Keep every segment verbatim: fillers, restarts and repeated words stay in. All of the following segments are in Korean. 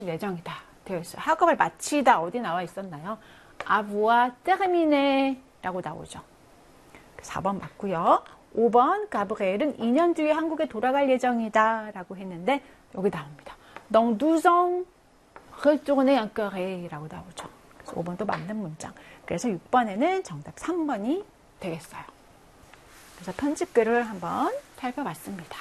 예정이다 되어 있어요. 학업을 마치다 어디 나와 있었나요? avoir terminé 라고 나오죠. 사 번 맞고요. 오 번 가브리엘은 이 년 뒤에 한국에 돌아갈 예정이다 라고 했는데 여기 나옵니다. dans douze ans retourner en Corée 라고 나오죠. 그래서 오 번도 맞는 문장. 그래서 육 번에는 정답 삼 번이 되겠어요. 그래서 편집글을 한번 살펴봤습니다.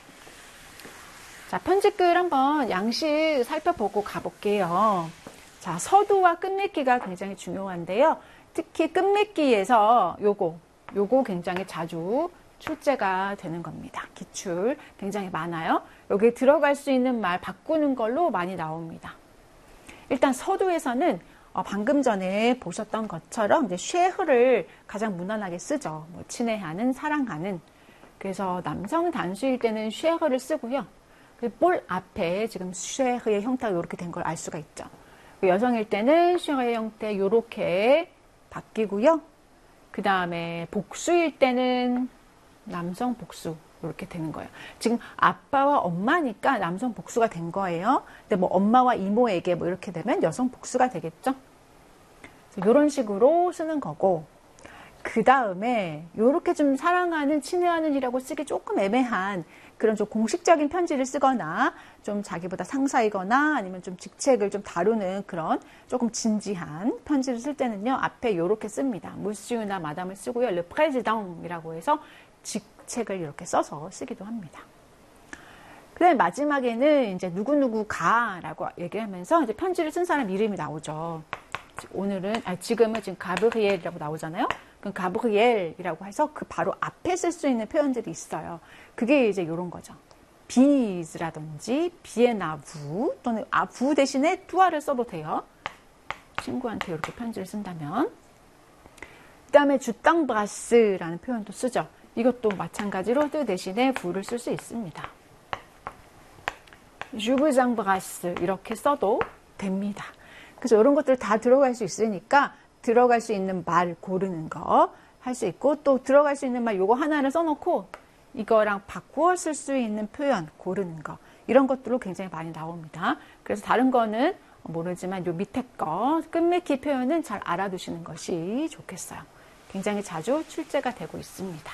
자, 편집글 한번 양식 살펴보고 가볼게요. 자, 서두와 끝맺기가 굉장히 중요한데요. 특히 끝맺기에서 요거, 요거 굉장히 자주 출제가 되는 겁니다. 기출 굉장히 많아요. 여기에 들어갈 수 있는 말 바꾸는 걸로 많이 나옵니다. 일단 서두에서는 어, 방금 전에 보셨던 것처럼 이제 쉐흐를 가장 무난하게 쓰죠. 뭐 친애하는, 사랑하는. 그래서 남성 단수일 때는 쉐흐를 쓰고요. 볼 앞에 지금 쉐흐의 형태가 이렇게 된 걸 알 수가 있죠. 여성일 때는 쉐흐의 형태 이렇게 바뀌고요. 그 다음에 복수일 때는 남성 복수 이렇게 되는 거예요. 지금 아빠와 엄마니까 남성 복수가 된 거예요. 근데 뭐 엄마와 이모에게 뭐 이렇게 되면 여성 복수가 되겠죠. 이런 식으로 쓰는 거고, 그 다음에 이렇게 좀 사랑하는, 친애하는 이라고 쓰기 조금 애매한 그런 좀 공식적인 편지를 쓰거나 좀 자기보다 상사이거나 아니면 좀 직책을 좀 다루는 그런 조금 진지한 편지를 쓸 때는요, 앞에 이렇게 씁니다. 무스유나 마담을 쓰고요. le président이라고 해서 직책을 이렇게 써서 쓰기도 합니다. 그 다음에 마지막에는 이제 누구누구가라고 얘기하면서 이제 편지를 쓴 사람 이름이 나오죠. 오늘은, 아, 지금은 지금 가브리엘이라고 나오잖아요. 그럼 가브리엘이라고 해서 그 바로 앞에 쓸 수 있는 표현들이 있어요. 그게 이제 이런 거죠. 비즈라든지 비에나부 또는 아부 대신에 투아를 써도 돼요. 친구한테 이렇게 편지를 쓴다면. 그 다음에 주땅브라스라는 표현도 쓰죠. 이것도 마찬가지로 뜨 대신에 부를 쓸 수 있습니다. 주부장브라스 이렇게 써도 됩니다. 그래서 이런 것들 다 들어갈 수 있으니까 들어갈 수 있는 말 고르는 거 할 수 있고, 또 들어갈 수 있는 말 요거 하나를 써놓고 이거랑 바꾸어 쓸 수 있는 표현 고르는 거, 이런 것들로 굉장히 많이 나옵니다. 그래서 다른 거는 모르지만 요 밑에 거 끝맺기 표현은 잘 알아두시는 것이 좋겠어요. 굉장히 자주 출제가 되고 있습니다.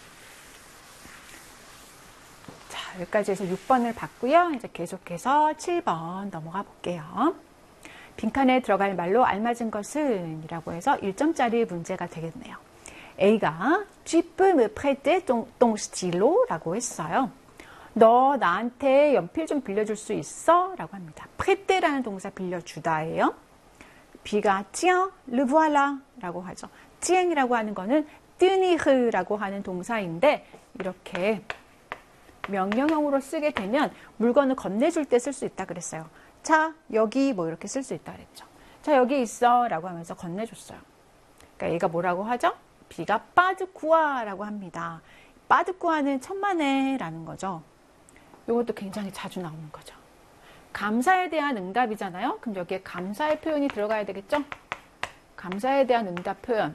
자, 여기까지 해서 육 번을 봤고요. 이제 계속해서 칠 번 넘어가 볼게요. 빈칸에 들어갈 말로 알맞은 것은 이라고 해서 일 점짜리 문제가 되겠네요. A가 Tu peux me prêter ton, ton stylo? 라고 했어요. 너 나한테 연필 좀 빌려줄 수 있어? 라고 합니다. prêter라는 동사 빌려주다예요. B가 Tiens, le voilà 라고 하죠. tiens이라고 하는 거는 tenir라고 하는 동사인데 이렇게 명령형으로 쓰게 되면 물건을 건네줄 때 쓸 수 있다 그랬어요. 자, 여기 뭐 이렇게 쓸 수 있다 그랬죠. 자, 여기 있어 라고 하면서 건네줬어요. 그러니까 얘가 뭐라고 하죠? B가 빠드쿠아 라고 합니다. 빠드쿠아는 천만에 라는 거죠. 이것도 굉장히 자주 나오는 거죠. 감사에 대한 응답이잖아요. 그럼 여기에 감사의 표현이 들어가야 되겠죠? 감사에 대한 응답 표현.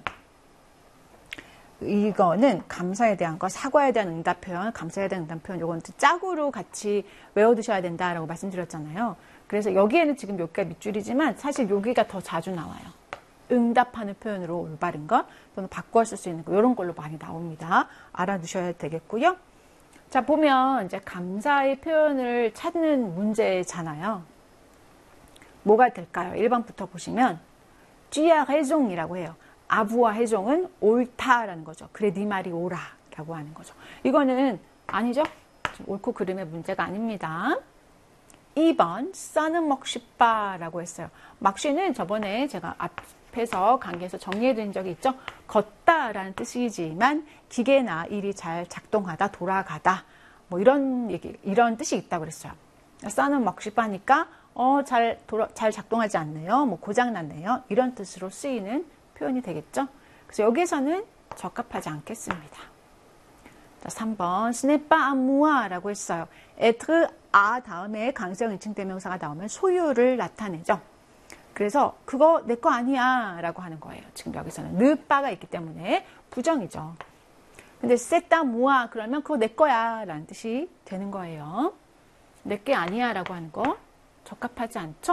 이거는 감사에 대한 거, 사과에 대한 응답 표현, 감사에 대한 응답 표현, 이건 짝으로 같이 외워두셔야 된다라고 말씀드렸잖아요. 그래서 여기에는 지금 여기가 밑줄이지만 사실 여기가 더 자주 나와요. 응답하는 표현으로 올바른 것 또는 바꿔 쓸 수 있는 거, 이런 걸로 많이 나옵니다. 알아두셔야 되겠고요. 자, 보면 이제 감사의 표현을 찾는 문제잖아요. 뭐가 될까요? 일 번부터 보시면 tu as raison이라고 해요. 아부와 해종은 옳다라는 거죠. 그래 네 말이 옳아 라고 하는 거죠. 이거는 아니죠? 옳고 그름의 문제가 아닙니다. 이 번 써는 먹시빠 라고 했어요. 막쉬는 저번에 제가 앞에서 강의에서 정리해드린 적이 있죠. 걷다라는 뜻이지만 기계나 일이 잘 작동하다, 돌아가다 뭐 이런 얘기, 이런 뜻이 있다고 그랬어요. 써는 먹시빠니까 어, 잘, 돌아, 잘 작동하지 않네요. 뭐 고장났네요. 이런 뜻으로 쓰이는 표현이 되겠죠. 그래서 여기서는 적합하지 않겠습니다. 자, 삼 번 스네빠 아무아 라고 했어요. être 아 다음에 강세형 인칭 대명사가 나오면 소유를 나타내죠. 그래서 그거 내 거 아니야 라고 하는 거예요. 지금 여기서는 느빠가 있기 때문에 부정이죠. 근데 세따 무아 그러면 그거 내 거야 라는 뜻이 되는 거예요. 내 게 아니야 라고 하는 거. 적합하지 않죠?